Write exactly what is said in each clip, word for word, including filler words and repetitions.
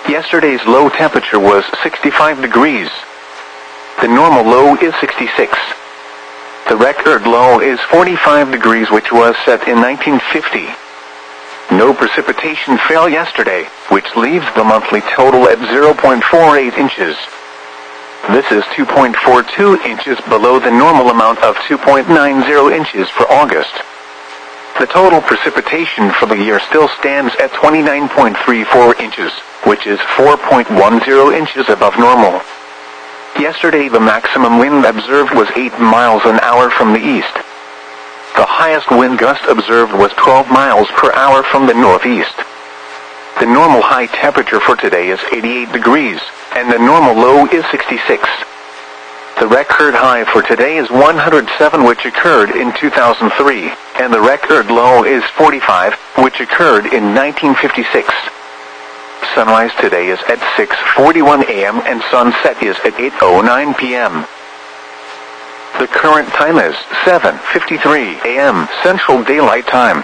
Yesterday's low temperature was sixty-five degrees. The normal low is sixty-six. The record low is forty-five degrees, which was set in nineteen fifty. No precipitation fell yesterday, which leaves the monthly total at zero point four eight inches. This is two point four two inches below the normal amount of two point nine zero inches for August. The total precipitation for the year still stands at twenty-nine point three four inches, which is four point one zero inches above normal. Yesterday the maximum wind observed was eight miles an hour from the east. The highest wind gust observed was twelve miles per hour from the northeast. The normal high temperature for today is eighty-eight degrees, and the normal low is sixty-six. The record high for today is one hundred seven, which occurred in two thousand three, and the record low is forty-five, which occurred in nineteen fifty-six. Sunrise today is at six forty-one a m and sunset is at eight oh nine p m The current time is seven fifty-three a m Central Daylight Time.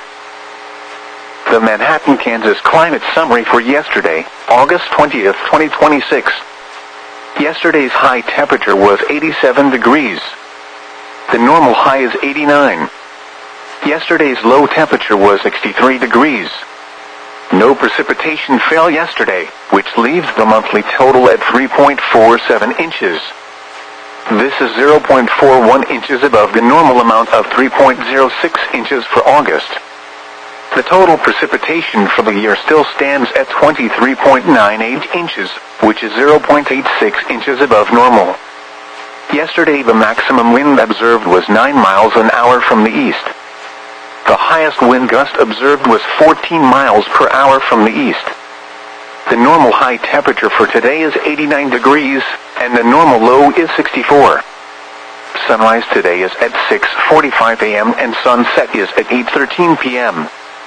The Manhattan, Kansas climate summary for yesterday, August twentieth, twenty twenty-six. Yesterday's high temperature was eighty-seven degrees. The normal high is eighty-nine. Yesterday's low temperature was sixty-three degrees. No precipitation fell yesterday, which leaves the monthly total at three point four seven inches. This is zero point four one inches above the normal amount of three point zero six inches for August. The total precipitation for the year still stands at twenty-three point nine eight inches, which is zero point eight six inches above normal. Yesterday the maximum wind observed was nine miles an hour from the east. The highest wind gust observed was fourteen miles per hour from the east. The normal high temperature for today is eighty-nine degrees, and the normal low is sixty-four. Sunrise today is at six forty-five a m and sunset is at eight thirteen p m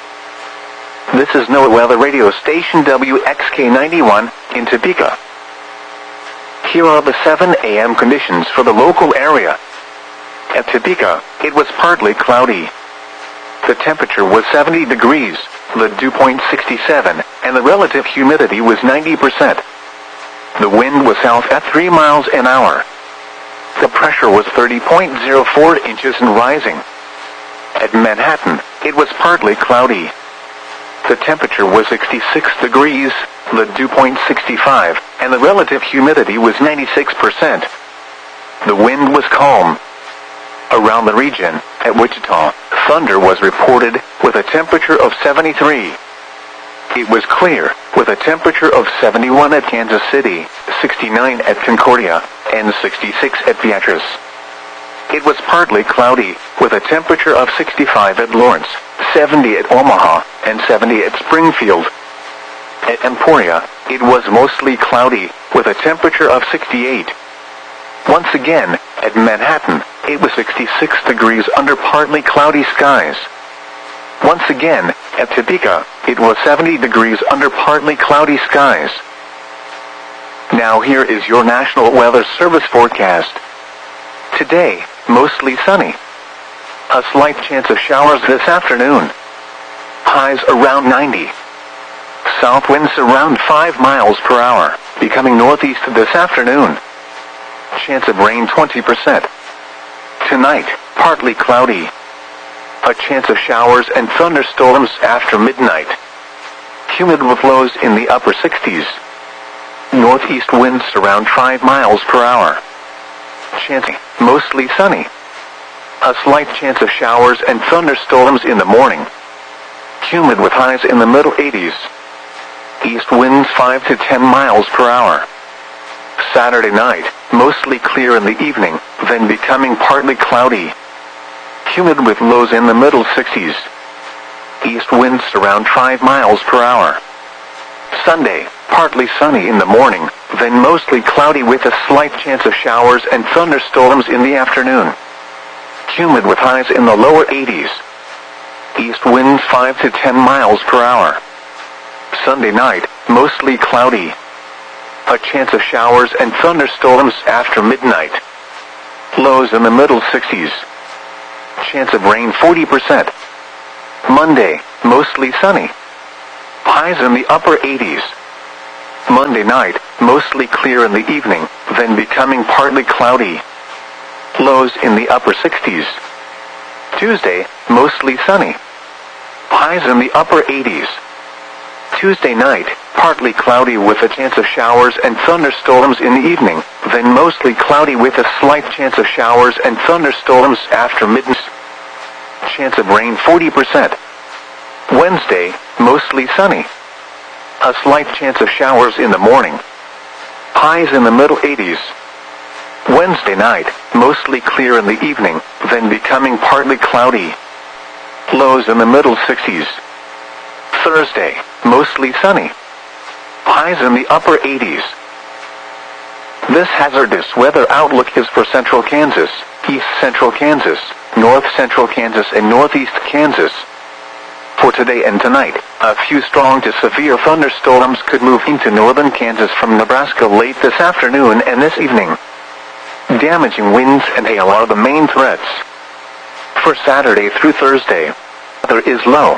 This is NOAA Weather Radio Station W X K ninety-one in Topeka. Here are the seven a m conditions for the local area. At Topeka, it was partly cloudy. The temperature was seventy degrees, the dew point sixty-seven, and the relative humidity was ninety percent. The wind was south at three miles an hour. The pressure was thirty point zero four inches and rising. At Manhattan, it was partly cloudy. The temperature was sixty-six degrees, the dew point sixty-five, and the relative humidity was ninety-six percent. The wind was calm. Around the region, at Wichita, thunder was reported, with a temperature of seventy-three. It was clear, with a temperature of seventy-one at Kansas City, sixty-nine at Concordia, and sixty-six at Beatrice. It was partly cloudy, with a temperature of sixty-five at Lawrence, seventy at Omaha, and seventy at Springfield. At Emporia, it was mostly cloudy, with a temperature of sixty-eight. Once again, at Manhattan, it was sixty-six degrees under partly cloudy skies. Once again, at Topeka, it was seventy degrees under partly cloudy skies. Now here is your National Weather Service forecast. Today, mostly sunny. A slight chance of showers this afternoon. Highs around ninety. South winds around five miles per hour, becoming northeast this afternoon. Chance of rain twenty percent. Tonight, partly cloudy. A chance of showers and thunderstorms after midnight. Humid with lows in the upper sixties. Northeast winds around five miles per hour. Chance mostly sunny. A slight chance of showers and thunderstorms in the morning. Humid with highs in the middle eighties. East winds five to ten miles per hour. Saturday night, mostly clear in the evening, then becoming partly cloudy. Humid with lows in the middle sixties. East winds around five miles per hour. Sunday, partly sunny in the morning, then mostly cloudy with a slight chance of showers and thunderstorms in the afternoon. Humid with highs in the lower eighties. East winds five to ten miles per hour. Sunday night, mostly cloudy. A chance of showers and thunderstorms after midnight. Lows in the middle sixties. Chance of rain forty percent. Monday, mostly sunny. Highs in the upper eighties. Monday night, mostly clear in the evening, then becoming partly cloudy. Lows in the upper sixties. Tuesday, mostly sunny. Highs in the upper eighties. Tuesday night, partly cloudy with a chance of showers and thunderstorms in the evening, then mostly cloudy with a slight chance of showers and thunderstorms after midnight. Chance of rain forty percent. Wednesday, mostly sunny. A slight chance of showers in the morning. Highs in the middle eighties. Wednesday night, mostly clear in the evening, then becoming partly cloudy. Lows in the middle sixties. Thursday, mostly sunny. Highs in the upper eighties. This hazardous weather outlook is for central Kansas, east central Kansas, north central Kansas and northeast Kansas. For today and tonight, a few strong to severe thunderstorms could move into northern Kansas from Nebraska late this afternoon and this evening. Damaging winds and hail are the main threats. For Saturday through Thursday, weather is low.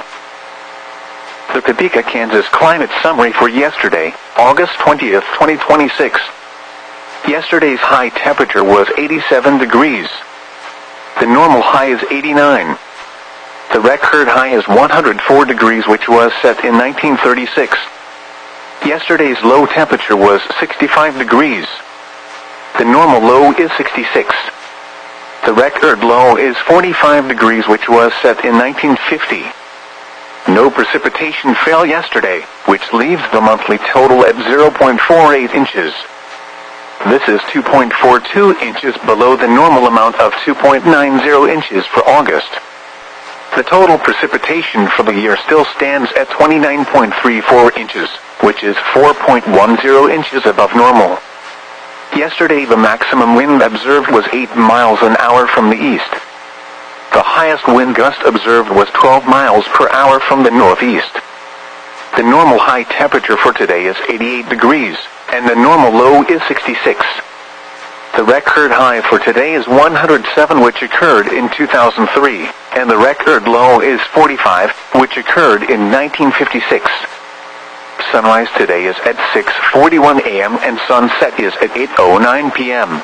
The Topeka, Kansas climate summary for yesterday, August twentieth, twenty twenty-six. Yesterday's high temperature was eighty-seven degrees. The normal high is eighty-nine. The record high is one hundred four degrees, which was set in nineteen thirty-six. Yesterday's low temperature was sixty-five degrees. The normal low is sixty-six. The record low is forty-five degrees, which was set in nineteen fifty. No precipitation fell yesterday, which leaves the monthly total at zero point four eight inches. This is two point four two inches below the normal amount of two point nine zero inches for August. The total precipitation for the year still stands at twenty-nine point three four inches, which is four point one zero inches above normal. Yesterday the maximum wind observed was eight miles an hour from the east. The highest wind gust observed was twelve miles per hour from the northeast. The normal high temperature for today is eighty-eight degrees, and the normal low is sixty-six. The record high for today is one hundred seven, which occurred in two thousand three, and the record low is forty-five, which occurred in nineteen fifty-six. Sunrise today is at six forty-one a m and sunset is at eight oh nine p m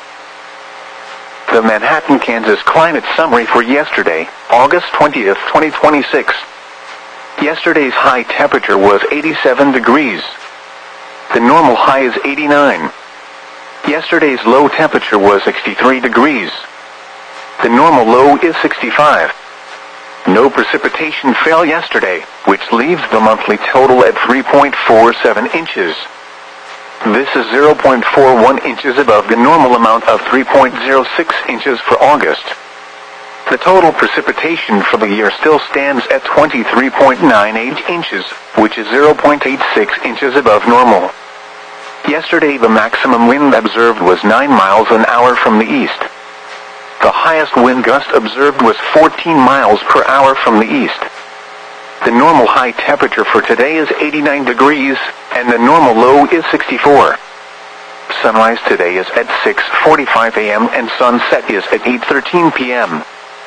The Manhattan, Kansas climate summary for yesterday, August twentieth, twenty twenty-six. Yesterday's high temperature was eighty-seven degrees. The normal high is eighty-nine. Yesterday's low temperature was sixty-three degrees. The normal low is sixty-five. No precipitation fell yesterday, which leaves the monthly total at three point four seven inches. This is zero point four one inches above the normal amount of three point zero six inches for August. The total precipitation for the year still stands at twenty-three point nine eight inches, which is zero point eight six inches above normal. Yesterday the maximum wind observed was nine miles an hour from the east. The highest wind gust observed was fourteen miles per hour from the east. The normal high temperature for today is eighty-nine degrees, and the normal low is sixty-four. Sunrise today is at six forty-five a m and sunset is at eight thirteen p m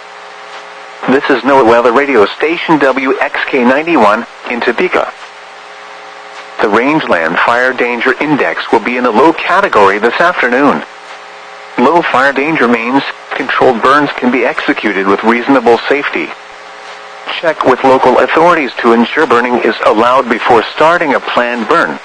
This is NOAA Weather Radio Station W X K ninety-one in Topeka. The Rangeland Fire Danger Index will be in a low category this afternoon. Low fire danger means controlled burns can be executed with reasonable safety. Check with local authorities to ensure burning is allowed before starting a planned burn.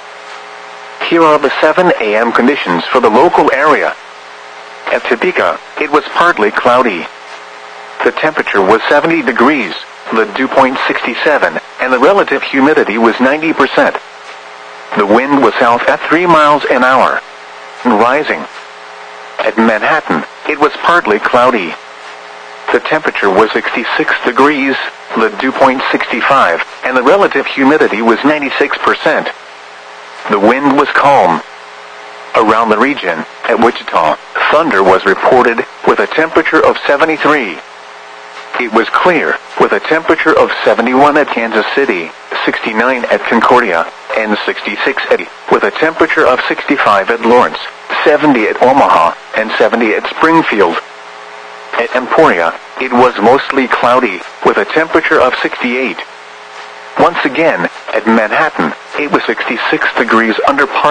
Here are the seven a m conditions for the local area. At Topeka, it was partly cloudy. The temperature was seventy degrees, the dew point sixty-seven, and the relative humidity was ninety percent. The wind was south at three miles an hour, and rising. At Manhattan, it was partly cloudy. The temperature was sixty-six degrees, the dew point sixty-five, and the relative humidity was ninety-six percent. The wind was calm. Around the region, at Wichita, thunder was reported, with a temperature of seventy-three. It was clear, with a temperature of seventy-one at Kansas City, sixty-nine at Concordia, and sixty-six at, with a temperature of sixty-five at Lawrence, seventy at Omaha, and seventy at Springfield. At Emporia, it was mostly cloudy, with a temperature of sixty-eight. Once again, at Manhattan, It was sixty-six degrees under par.